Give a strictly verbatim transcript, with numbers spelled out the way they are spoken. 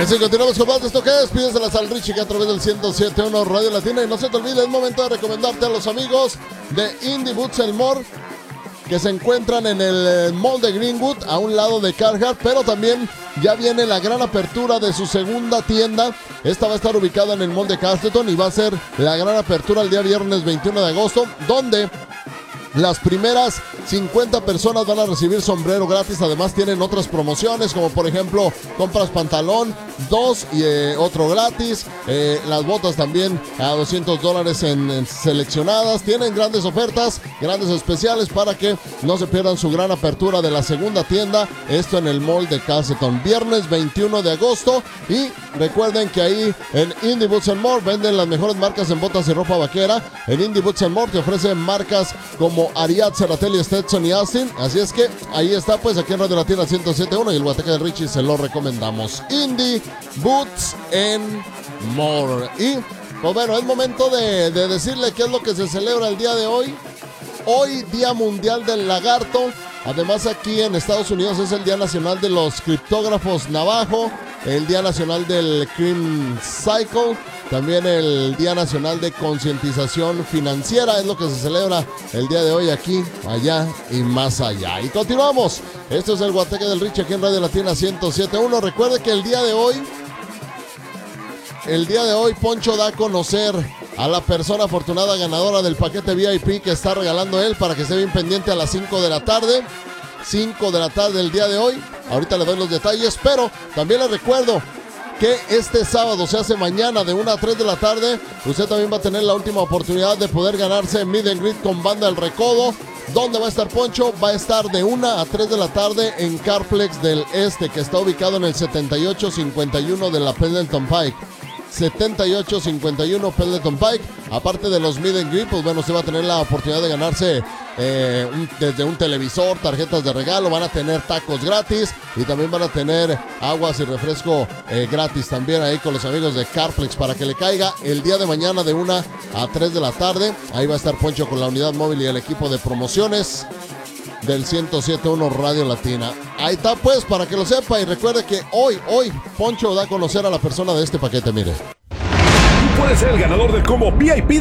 Así continuamos con más de esto que es Pídesela al Richie, que a través del ciento siete punto uno Radio Latina. Y no se te olvide, es momento de recomendarte a los amigos de Indie Boots and More, que se encuentran en el mall de Greenwood, a un lado de Carhartt, pero también ya viene la gran apertura de su segunda tienda. Esta va a estar ubicada en el mall de Castleton y va a ser la gran apertura el día viernes veintiuno de agosto, donde las primeras cincuenta personas van a recibir sombrero gratis. Además tienen otras promociones, como por ejemplo compras pantalón, dos y eh, otro gratis. Eh, las botas también a doscientos dólares en, en seleccionadas. Tienen grandes ofertas, grandes especiales para que no se pierdan su gran apertura de la segunda tienda. Esto en el mall de Castleton, viernes veintiuno de agosto. Y recuerden que ahí en Indie Boots and More venden las mejores marcas en botas y ropa vaquera. En Indie Boots and More te ofrecen marcas como Ariat, Ceratelli, Stetson y Austin. Así es que ahí está, pues aquí en Radio Latina ciento siete punto uno y el Guateque de Richie se lo recomendamos. Indie Boots and More. Y pues bueno, es momento de, de decirle qué es lo que se celebra el día de hoy. Hoy, Día Mundial del Lagarto. Además, aquí en Estados Unidos es el Día Nacional de los Criptógrafos Navajo, el Día Nacional del Cream Cycle, también el Día Nacional de Concientización Financiera. Es lo que se celebra el día de hoy aquí, allá y más allá. Y continuamos. Esto es el Guateque del Richie aquí en Radio Latina ciento siete punto uno. Recuerde que el día de hoy, el día de hoy, Poncho da a conocer a la persona afortunada ganadora del paquete V I P que está regalando él, para que esté bien pendiente a las cinco de la tarde. cinco de la tarde del día de hoy. Ahorita le doy los detalles, pero también le recuerdo que este sábado, se hace mañana de una a tres de la tarde, usted también va a tener la última oportunidad de poder ganarse Meet and Greet con Banda El Recodo. ¿Dónde va a estar Poncho? Va a estar de una a tres de la tarde en Carplex del Este, que está ubicado en el setenta y ocho cincuenta y uno de la Pendleton Pike. setenta y ocho cincuenta y uno Pendleton Pike. Aparte de los Meet and Greet, pues bueno, se va a tener la oportunidad de ganarse eh, un, desde un televisor, tarjetas de regalo, van a tener tacos gratis y también van a tener aguas y refresco eh, gratis también ahí con los amigos de Carplex, para que le caiga el día de mañana de una a tres de la tarde. Ahí va a estar Poncho con la unidad móvil y el equipo de promociones del ciento siete punto uno Radio Latina. Ahí está, pues, para que lo sepa. Y recuerde que hoy, hoy, Poncho da a conocer a la persona de este paquete, mire. Tú puedes ser el ganador del combo V I P